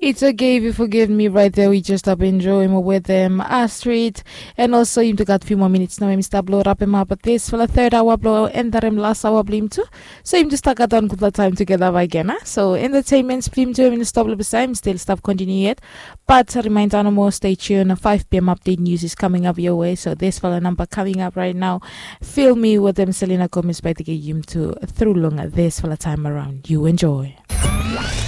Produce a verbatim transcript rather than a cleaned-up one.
It's okay if you forgive me right there. We just up enjoying with them Astrid. And also you got a few more minutes now. Mister blow wrap him up at this for the third hour blow and the last hour blim too. So you just start on good time together again. Huh? So entertainment blim too in the stop the time still stuff continue yet. But a reminder no more stay tuned. five p m update news is coming up your way. So this for the number coming up right now. Feel me with them Selena Gomez by the game to through long this for the time around. You enjoy.